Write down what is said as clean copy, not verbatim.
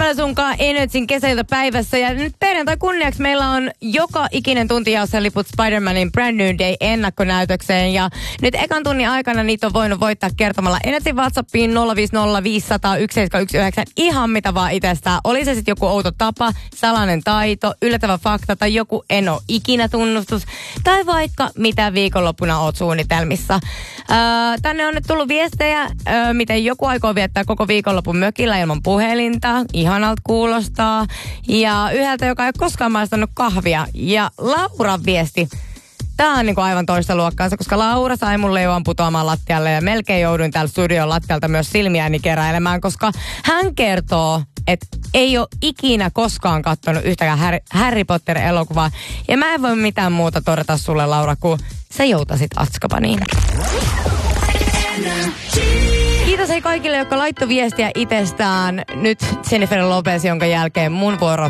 Seppälä sunkaan Energyn kesäiltapäivässä. Ja nyt perjantai kunniaksi meillä on joka ikinen tunti jaossa liput Spider-Manin Brand New Day ennakkonäytökseen. Ja nyt ekan tunnin aikana niitä on voinut voittaa kertomalla Energyn WhatsAppiin 050501719 ihan mitä vaan itsestään. Oli se sitten joku outo tapa, salainen taito, yllättävä fakta tai joku en oo ikinä tunnustus. Tai vaikka mitä viikonloppuna oot suunnitelmissa. Tänne on nyt tullut viestejä, miten joku aikoo viettää koko viikonlopun mökillä ilman puhelinta. Ihanalta kuulostaa. Ja yhdeltä, joka ei ole koskaan maistanut kahvia. Ja Lauran viesti. Tämä on niinku aivan toista luokkaansa, koska Laura sai mun leuan putoamaan lattialle ja melkein jouduin täällä studion lattialta myös silmiäni keräilemään, koska hän kertoo, että ei ole ikinä koskaan katsonut yhtäkään Harry Potter-elokuvaa. Ja mä en voi mitään muuta todeta sulle, Laura, kun sä joutasit Azkabaniin. Kiitos hei kaikille, jotka laittoi viestiä itsestään. Nyt Jennifer Lopez, jonka jälkeen mun vuoro